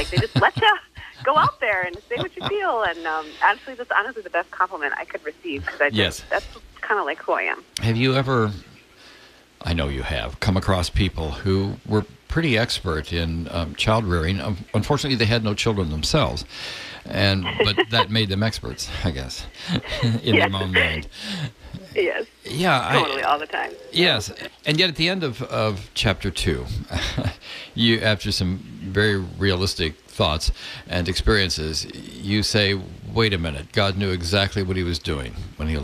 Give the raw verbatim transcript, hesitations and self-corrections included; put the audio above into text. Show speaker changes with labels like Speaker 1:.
Speaker 1: like they just let you go out there and say what you feel. And um, actually, that's honestly the best compliment I could receive because I just,
Speaker 2: Yes.
Speaker 1: that's kind of like who I am.
Speaker 2: Have you ever, I know you have, come across people who were pretty expert in um, child rearing? Um, unfortunately, they had no children themselves, and but that made them experts, I guess, in
Speaker 1: Yes.
Speaker 2: their own mind.
Speaker 1: Yes.
Speaker 2: Yeah,
Speaker 1: Totally,
Speaker 2: I,
Speaker 1: all the time.
Speaker 2: yes, and yet at the end of, of chapter two, you, after some very realistic thoughts and experiences, you say, wait a minute, God knew exactly what he was doing when he